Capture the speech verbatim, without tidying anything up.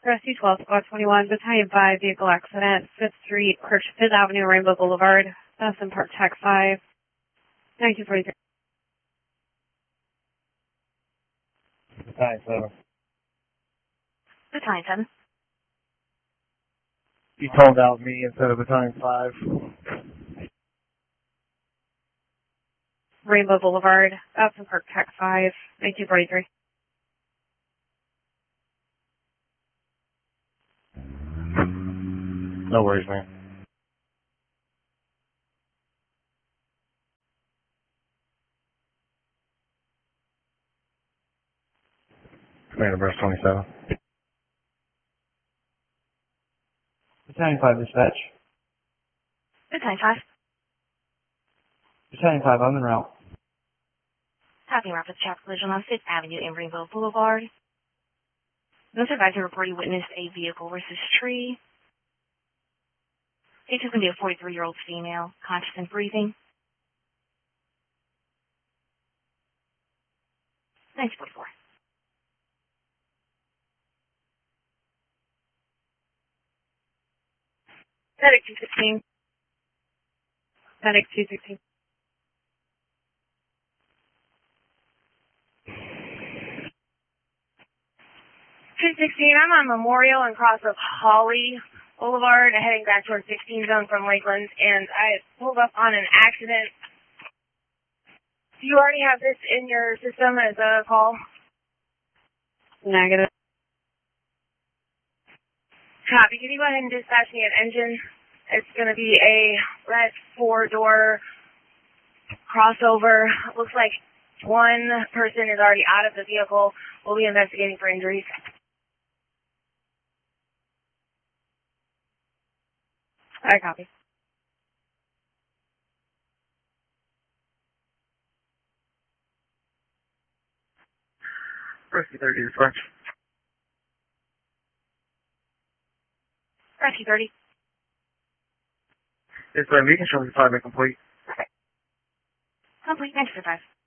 Rescue twelve, Squad twenty-one, Battalion five, vehicle accident, fifth Street, Church, fifth Avenue, Rainbow Boulevard, Dawson Park, Tech five, nineteen forty-three. Battalion seven. Battalion seven. You told out me instead of Battalion five. Rainbow Boulevard, Dawson Park, Tech five, nineteen forty-three. No worries, man. Commander Breast twenty-seven. Battalion five dispatch. Battalion five. Battalion five, I'm en route. Copy, rapid chat collision on fifth Avenue and Rainbow Boulevard. No supervisor reported witnessed a vehicle versus tree. Case is going to be a forty-three-year-old female, conscious and breathing. nineteen forty-four. Medic two sixteen. Medic two sixteen. two sixteen, I'm on Memorial and cross of Holly Boulevard, heading back towards sixteen zone from Lakeland, and I pulled up on an accident. Do you already have this in your system as a call? Negative. Copy. Can you go ahead and dispatch me an engine? It's going to be a red four-door crossover. Looks like one person is already out of the vehicle. We'll be investigating for injuries. I copy. Rescue thirty dispatch. Rescue thirty. Yes, ma'am. You can show me five and complete. Complete. Next survive.